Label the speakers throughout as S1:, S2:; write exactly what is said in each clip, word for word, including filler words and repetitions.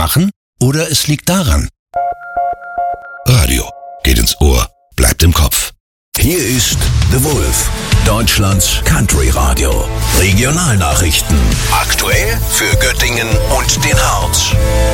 S1: machen oder es liegt daran. Radio geht ins Ohr, bleibt im Kopf. Hier ist The Wolf, Deutschlands Country Radio. Regionalnachrichten. Aktuell für Göttingen und den Harz.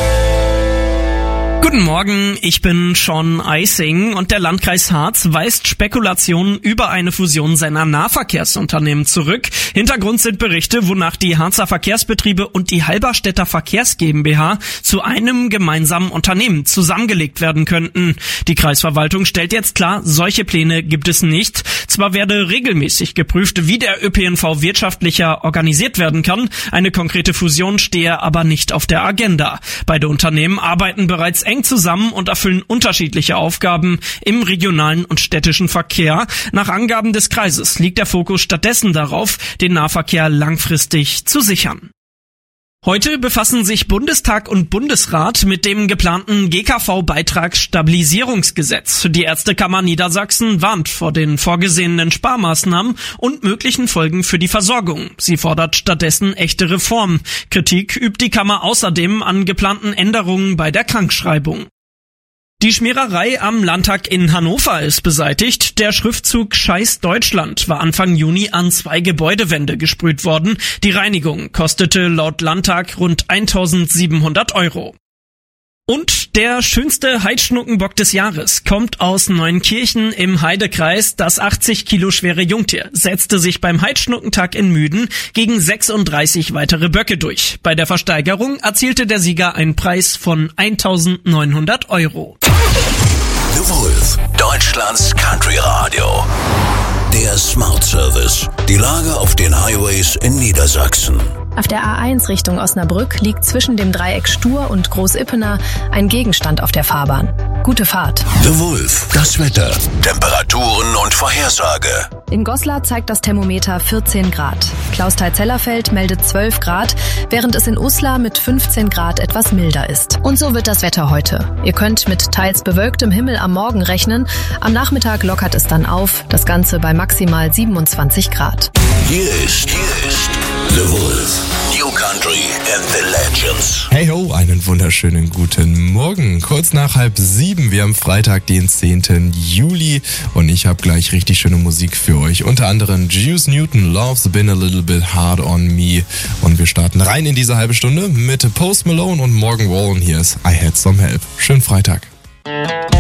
S2: Guten Morgen, ich bin Sean Eising und der Landkreis Harz weist Spekulationen über eine Fusion seiner Nahverkehrsunternehmen zurück. Hintergrund sind Berichte, wonach die Harzer Verkehrsbetriebe und die Halberstädter Verkehrs GmbH zu einem gemeinsamen Unternehmen zusammengelegt werden könnten. Die Kreisverwaltung stellt jetzt klar, solche Pläne gibt es nicht. Zwar werde regelmäßig geprüft, wie der Ö P N V wirtschaftlicher organisiert werden kann, eine konkrete Fusion stehe aber nicht auf der Agenda. Beide Unternehmen arbeiten bereits eng zusammen und erfüllen unterschiedliche Aufgaben im regionalen und städtischen Verkehr. Nach Angaben des Kreises liegt der Fokus stattdessen darauf, den Nahverkehr langfristig zu sichern. Heute befassen sich Bundestag und Bundesrat mit dem geplanten G K V-Beitragsstabilisierungsgesetz. Die Ärztekammer Niedersachsen warnt vor den vorgesehenen Sparmaßnahmen und möglichen Folgen für die Versorgung. Sie fordert stattdessen echte Reformen. Kritik übt die Kammer außerdem an geplanten Änderungen bei der Krankschreibung. Die Schmiererei am Landtag in Hannover ist beseitigt. Der Schriftzug Scheiß Deutschland war Anfang Juni an zwei Gebäudewände gesprüht worden. Die Reinigung kostete laut Landtag rund eintausendsiebenhundert Euro. Und der schönste Heidschnuckenbock des Jahres kommt aus Neuenkirchen im Heidekreis. Das achtzig Kilo schwere Jungtier setzte sich beim Heidschnuckentag in Müden gegen sechsunddreißig weitere Böcke durch. Bei der Versteigerung erzielte der Sieger einen Preis von eintausendneunhundert Euro.
S1: The Wolf, Deutschlands Country Radio. Der Smart Service. Die Lage auf den Highways in Niedersachsen.
S3: Auf der A eins Richtung Osnabrück liegt zwischen dem Dreieck Stur und Groß-Ippener ein Gegenstand auf der Fahrbahn. Gute Fahrt.
S1: The Wolf, das Wetter, Temperaturen und Vorhersage.
S3: In Goslar zeigt das Thermometer vierzehn Grad. Klausthal-Zellerfeld meldet zwölf Grad, während es in Uslar mit fünfzehn Grad etwas milder ist. Und so wird das Wetter heute. Ihr könnt mit teils bewölktem Himmel am Morgen rechnen. Am Nachmittag lockert es dann auf. Das Ganze bei maximal siebenundzwanzig Grad.
S1: Hier ist, hier ist The Wolf. New Country and the Legends.
S4: Hey ho, einen wunderschönen guten Morgen. Kurz nach halb sieben, wir haben Freitag, den zehnten Juli und ich habe gleich richtig schöne Musik für euch. Unter anderem Juice Newton, Love's Been a Little Bit Hard on Me. Und wir starten rein in diese halbe Stunde mit Post Malone und Morgan Wallen. Hier ist I Had Some Help. Schönen Freitag.